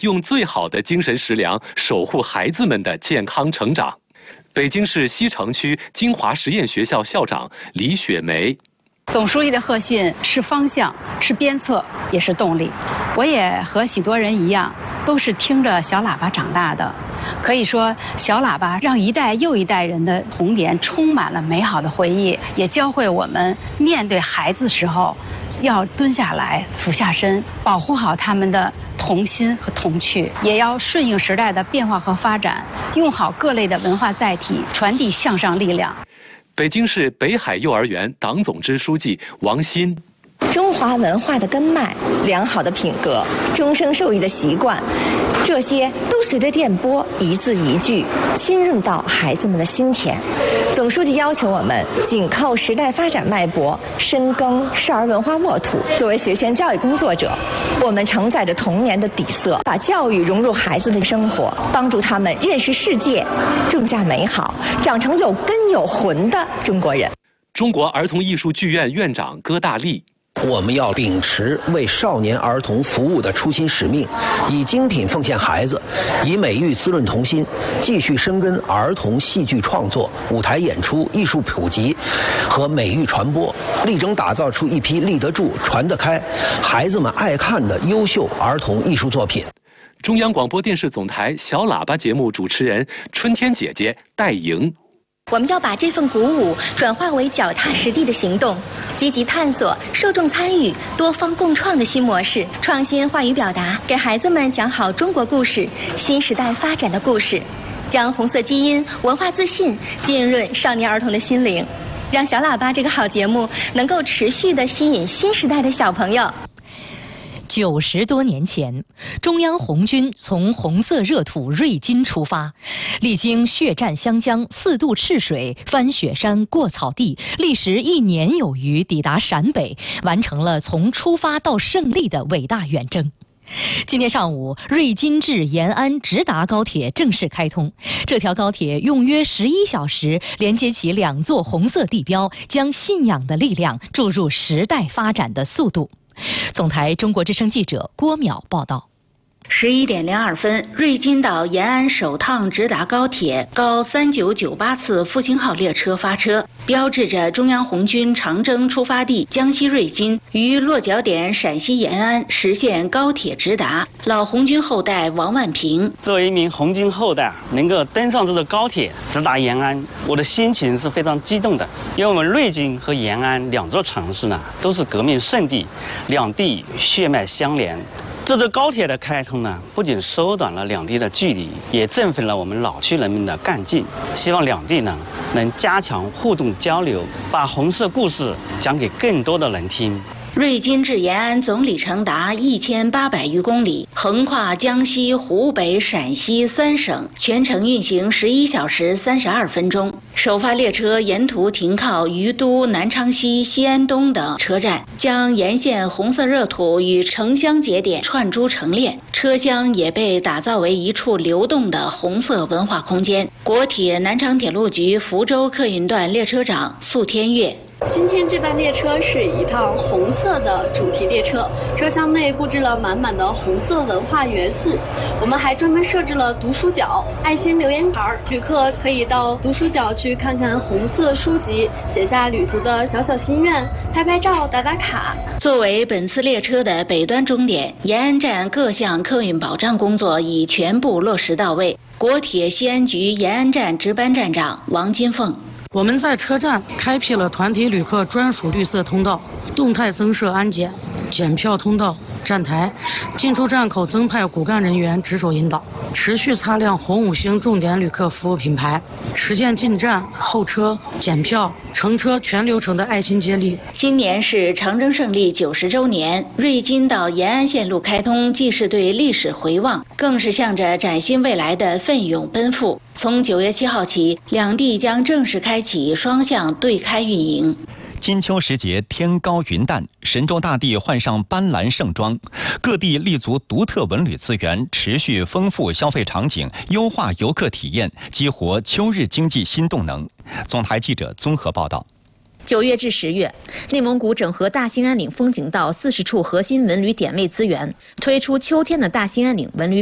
用最好的精神食粮守护孩子们的健康成长。北京市西城区金华实验学校校长李雪梅。 总书记的贺信是方向，是鞭策，也是动力。我也和许多人一样，都是听着小喇叭长大的。可以说，小喇叭让一代又一代人的童年充满了美好的回忆，也教会我们面对孩子时候，要蹲下来，俯下身，保护好他们的童心和童趣，也要顺应时代的变化和发展，用好各类的文化载体，传递向上力量。 北京市北海幼儿园党总支书记王鑫。 中华文化的根脉、良好的品格、终生受益的习惯，这些都随着电波一字一句侵入到孩子们的心田。总书记要求我们紧扣时代发展脉搏，深耕少儿文化沃土。作为学前教育工作者，我们承载着童年的底色，把教育融入孩子的生活，帮助他们认识世界，种下美好，长成有根有魂的中国人。 中国儿童艺术剧院院长戈大力。 我们要秉持为少年儿童服务的初心使命，以精品奉献孩子，以美育滋润童心，继续深耕儿童戏剧创作、舞台演出、艺术普及和美育传播，力争打造出一批立得住、传得开、孩子们爱看的优秀儿童艺术作品。 中央广播电视总台小喇叭节目主持人春天姐姐戴莹。 我们要把这份鼓舞转化为脚踏实地的行动，积极探索受众参与、多方共创的新模式，创新话语表达，给孩子们讲好中国故事、新时代发展的故事，将红色基因、文化自信浸润少年儿童的心灵，让小喇叭这个好节目能够持续地吸引新时代的小朋友。 90多年前，中央红军从红色热土瑞金出发，历经血战湘江、4渡赤水、翻雪山、过草地，历时1年有余，抵达陕北，完成了从出发到胜利的伟大远征。今天上午，瑞金至延安直达高铁正式开通。这条高铁用约11小时连接起2座红色地标，将信仰的力量注入时代发展的速度。总台中国之声记者郭淼报道。 11点02分，瑞金到延安首趟直达高铁高3998次复兴号列车发车，标志着中央红军长征出发地江西瑞金于落脚点陕西延安实现高铁直达。老红军后代王万平： 作为一名红军后代，能够登上这个高铁直达延安，我的心情是非常激动的。因为我们瑞金和延安2座城市呢，都是革命圣地，两地血脉相连。这座高铁的开通呢，不仅缩短了两地的距离，也振奋了我们老区人民的干劲。希望两地呢能加强互动交流，把红色故事讲给更多的人听。 瑞金至延安总里程达1800余公里，横跨江西、湖北、陕西3省，全程运行11小时32分钟。首发列车沿途停靠于都、南昌西、西安东等车站，将沿线红色热土与城乡节点串珠成链。车厢也被打造为一处流动的红色文化空间。国铁南昌铁路局福州客运段列车长宿天月： 今天这班列车是一趟红色的主题列车，车厢内布置了满满的红色文化元素。我们还专门设置了读书角、爱心留言牌，旅客可以到读书角去看看红色书籍，写下旅途的小小心愿，拍拍照、打打卡。 作为本次列车的北端终点，延安站各项客运保障工作已全部落实到位。国铁西安局延安站值班站长王金凤： 我们在车站开辟了团体旅客专属绿色通道，动态增设安检、检票通道、站台，进出站口增派骨干人员值守引导，持续擦亮红5星重点旅客服务品牌，实现进站、候车、检票、乘车全流程的爱心接力。 今年是长征胜利90周年，瑞金到延安线路开通，既是对历史回望，更是向着崭新未来的奋勇奔赴。从9月7号起，两地将正式开启双向对开运营。 金秋时节，天高云淡，神州大地换上斑斓盛装，各地立足独特文旅资源，持续丰富消费场景，优化游客体验，激活秋日经济新动能。总台记者综合报道。 9月至10月，内蒙古整合大兴安岭风景道40处核心文旅点位资源，推出秋天的大兴安岭文旅